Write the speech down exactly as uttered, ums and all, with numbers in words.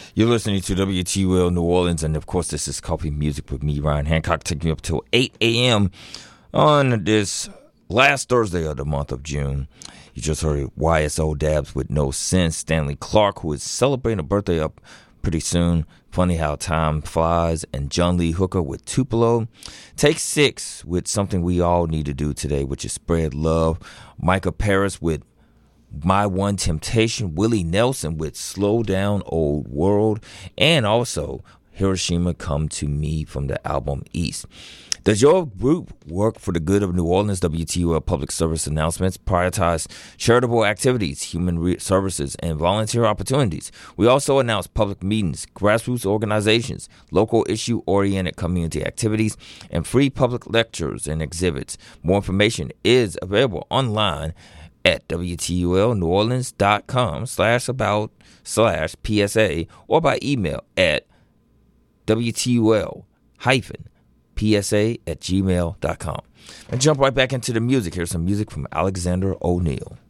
You're listening to W T U L New Orleans, and of course, this is Coffee Music with me, Ryan Hancock, taking you up till eight a.m. on this last Thursday of the month of June. You just heard Y S O Dabs with No Sense, Stanley Clark, who is celebrating a birthday up pretty soon. Funny how time flies. And John Lee Hooker with Tupelo. Take Six with Something We All Need to Do Today, which is Spread Love. Micah Paris with My One Temptation. Willie Nelson with Slow Down Old World. And also Hiroshima Come to Me from the album East. Does your group work for the good of New Orleans? W T U L Public Service Announcements prioritize charitable activities, human re- services, and volunteer opportunities. We also announce public meetings, grassroots organizations, local issue-oriented community activities, and free public lectures and exhibits. More information is available online at W T U L New Orleans dot com slash about slash P S A or by email at W T U L hyphen P S A at gmail dot com. And jump right back into the music. Here's some music from Alexander O'Neal.